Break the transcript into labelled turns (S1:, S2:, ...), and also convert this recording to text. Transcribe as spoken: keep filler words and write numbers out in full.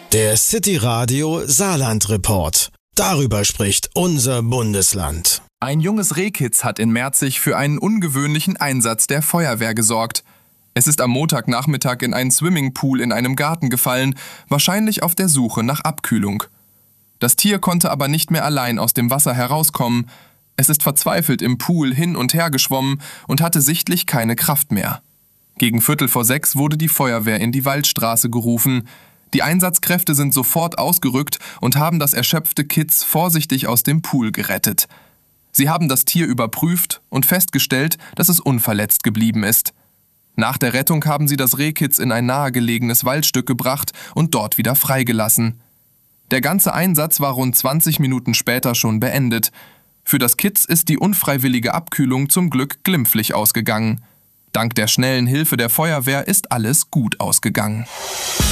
S1: Der City Radio Saarland Report. Darüber spricht unser Bundesland.
S2: Ein junges Rehkitz hat in Merzig für einen ungewöhnlichen Einsatz der Feuerwehr gesorgt. Es ist am Montagnachmittag in einen Swimmingpool in einem Garten gefallen, wahrscheinlich auf der Suche nach Abkühlung. Das Tier konnte aber nicht mehr allein aus dem Wasser herauskommen. Es ist verzweifelt im Pool hin und her geschwommen und hatte sichtlich keine Kraft mehr. Gegen Viertel vor sechs wurde die Feuerwehr in die Waldstraße gerufen. Die Einsatzkräfte sind sofort ausgerückt und haben das erschöpfte Kitz vorsichtig aus dem Pool gerettet. Sie haben das Tier überprüft und festgestellt, dass es unverletzt geblieben ist. Nach der Rettung haben sie das Rehkitz in ein nahegelegenes Waldstück gebracht und dort wieder freigelassen. Der ganze Einsatz war rund zwanzig Minuten später schon beendet. Für das Kitz ist die unfreiwillige Abkühlung zum Glück glimpflich ausgegangen. Dank der schnellen Hilfe der Feuerwehr ist alles gut ausgegangen.